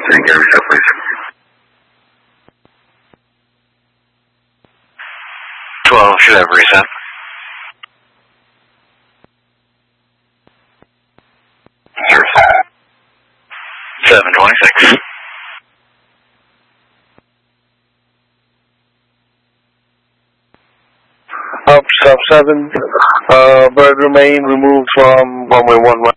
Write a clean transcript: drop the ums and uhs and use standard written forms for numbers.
3, get reset, please. 12, should have reset. 726. Up, sub 7, bird remain removed from runway 11.